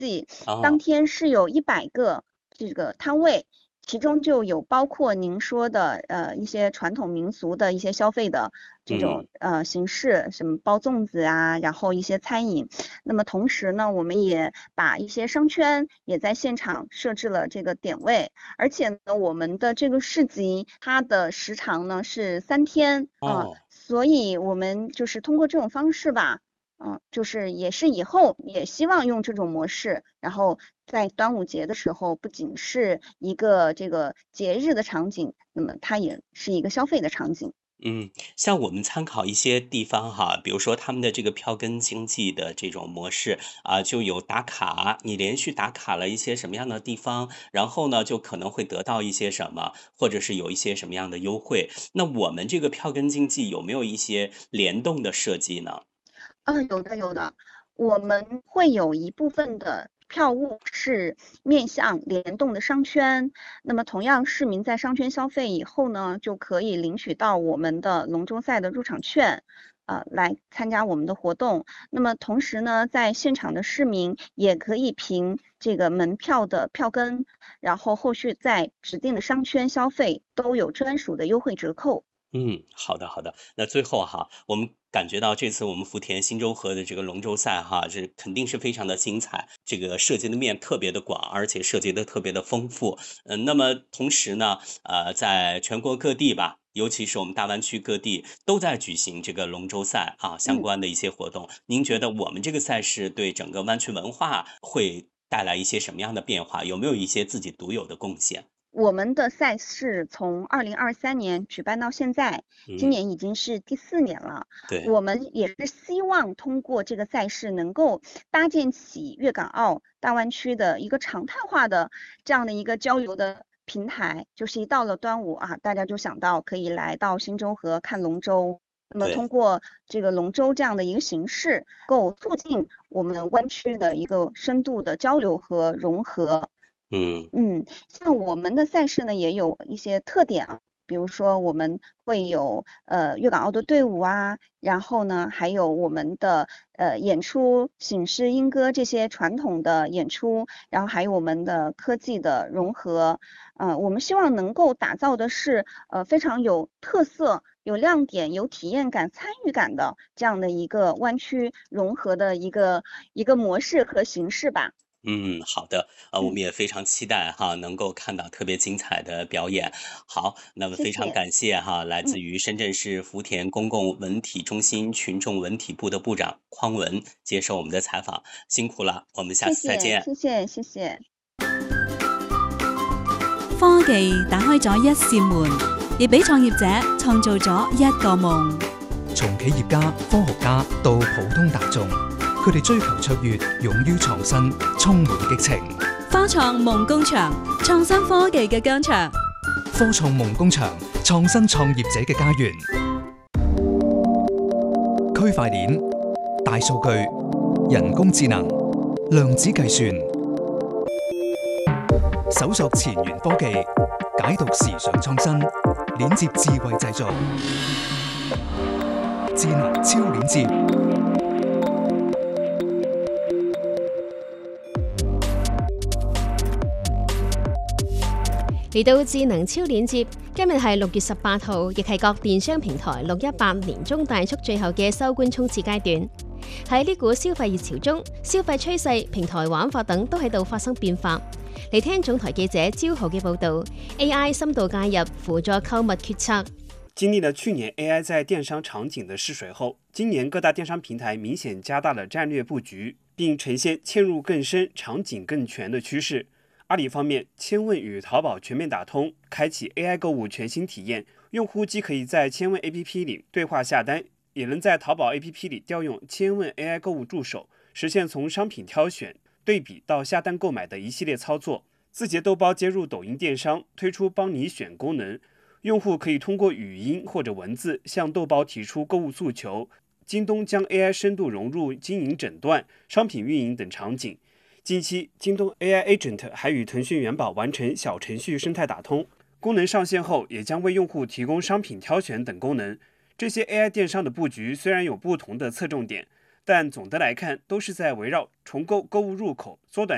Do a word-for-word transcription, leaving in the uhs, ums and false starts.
季，当哦， 天是有一百个这个摊位。其中就有包括您说的呃一些传统民俗的一些消费的这种嗯呃形式，什么包粽子啊，然后一些餐饮。那么同时呢，我们也把一些商圈也在现场设置了这个点位，而且呢，我们的这个市集它的时长呢是三天啊、呃哦。 所以我们就是通过这种方式吧。嗯，就是也是以后也希望用这种模式，然后在端午节的时候，不仅是一个这个节日的场景，那么它也是一个消费的场景。 嗯，像我们参考一些地方哈，比如说他们的这个票根经济的这种模式啊，就有打卡，你连续打卡了一些什么样的地方，然后呢，就可能会得到一些什么，或者是有一些什么样的优惠。那我们这个票根经济有没有一些联动的设计呢？ 嗯，有的有的，我们会有一部分的票务是面向联动的商圈，那么同样市民在商圈消费以后呢，就可以领取到我们的龙舟赛的入场券，呃，来参加我们的活动。那么同时呢，在现场的市民也可以凭这个门票的票根，然后后续在指定的商圈消费都有专属的优惠折扣。 嗯，好的好的。那最后哈，我们感觉到这次我们福田新洲河的这个龙舟赛哈，这肯定是非常的精彩，这个涉及的面特别的广，而且涉及的特别的丰富。嗯，那么同时呢，呃，在全国各地吧，尤其是我们大湾区各地都在举行这个龙舟赛啊相嗯。 关的一些活动。您觉得我们这个赛事对整个湾区文化会带来一些什么样的变化？有没有一些自己独有的贡献？ 我们的赛事从二零二三年举办到现在，今嗯， 年已经是第四年了。 对我们也是希望通过这个赛事，能够搭建起粤港澳大湾区的一个常态化的这样的一个交流的平台。就是一到了端午啊，大家就想到可以来到新洲河看龙舟。那么通对， 过这个龙舟这样的一个形式，够促进我们湾区的一个深度的交流和融合。 嗯， 嗯，像我们的赛事呢，也有一些特点啊，比如说我们会有呃粤港澳的队伍啊，然后呢还有我们的呃演出醒狮莺歌这些传统的演出，然后还有我们的科技的融合，呃，我们希望能够打造的是呃非常有特色、有亮点、有体验感、参与感的这样的一个湾区融合的一个一个模式和形式吧。 嗯，好的，呃，我们嗯， 也非常期待哈，能够看到特别精彩的表演。好，那么非常谢谢。 感谢哈，来自嗯。 于深圳市福田公共文体中心群众文體部的部長匡文接受我們的採訪，辛苦了，我們下謝謝， 次再見。 謝謝，謝謝。 科技打開咗一扇門，亦俾創業者創造咗一個夢。 從企業家、科學家到普通大眾，佢哋追求卓越，勇於創新，充滿激情。 科創夢工場，創新科技嘅疆場。 科創夢工場，創新創業者嘅家園。區塊鏈、大數據、人工智能、量子計算，搜索前沿科技，解讀時尚創新，鏈接智慧製造，智能超鏈接。 嚟到智能超鏈接，今日係六月十八號，亦係各電商平台六一八年中大促最後嘅收官衝刺階段。喺呢股消費熱潮中，消費趨勢、平台玩法等都喺度發生變化。嚟聽總台記者招豪嘅報導 ，A I 深度介入，輔助購物決策。 經歷了去年 A I 在電商場景的試水後，今年各大電商平台明顯加大了戰略佈局，並呈現嵌入更深、場景更全的趨勢。阿里方面，千問與淘寶全面打通，開啟 A I 購物全新體驗。用戶既可以在千問 A P P 裡對話下單，也能在淘寶 A P P 裡調用千問 A I 購物助手，實現從商品挑選、對比到下單購買的一系列操作。字節豆包接入抖音電商，推出幫你選功能，用戶可以通過語音或者文字向豆包提出購物訴求。京東將 A I 深度融入經營診斷、商品運營等場景。近期，京東 A I Agent 還與騰訊元寶完成小程序生態打通，功能上線後也將為用戶提供商品挑選等功能。這些 A I 電商的佈局雖然有不同的側重點，但總的來看都是在圍繞重構購物入口、縮短